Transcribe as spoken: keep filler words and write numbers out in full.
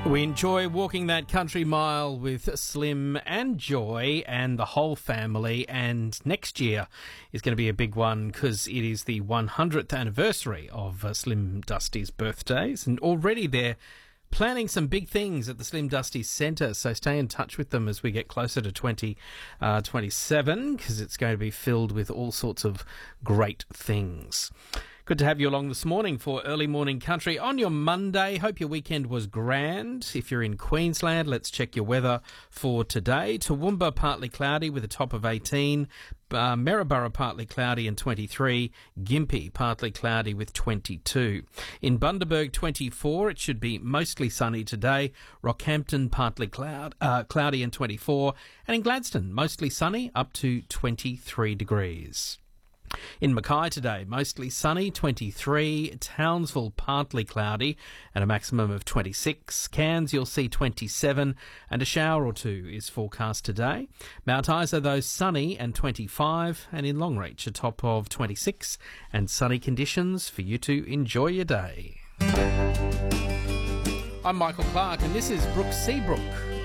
We enjoy walking that country mile with Slim and Joy and the whole family, and next year is going to be a big one because it is the one hundredth anniversary of uh, Slim Dusty's birthdays, and already they're planning some big things at the Slim Dusty Centre, so stay in touch with them as we get closer to twenty twenty-seven because it's going to be filled with all sorts of great things. Good to have you along this morning for Early Morning Country on your Monday. Hope your weekend was grand. If you're in Queensland, let's check your weather for today. Toowoomba, partly cloudy with a top of eighteen. Uh, Maryborough, partly cloudy and twenty-three. Gympie, partly cloudy with twenty-two. In Bundaberg, twenty-four. It should be mostly sunny today. Rockhampton, partly cloud, uh, cloudy and twenty-four. And in Gladstone, mostly sunny, up to twenty-three degrees. In Mackay today, mostly sunny, twenty-three. Townsville, partly cloudy and a maximum of twenty-six. Cairns, you'll see twenty-seven, and a shower or two is forecast today. Mount Isa, though, sunny and twenty-five, and in Longreach, a top of twenty-six, and sunny conditions for you to enjoy your day. I'm Michael Clark, and this is Brooke Seabrook.